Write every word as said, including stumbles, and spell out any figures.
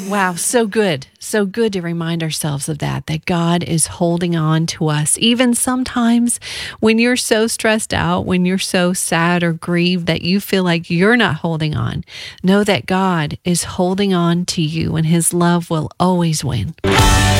Wow, so good. So good to remind ourselves of that, that God is holding on to us. Even sometimes when you're so stressed out, when you're so sad or grieved that you feel like you're not holding on, know that God is holding on to you and his love will always win.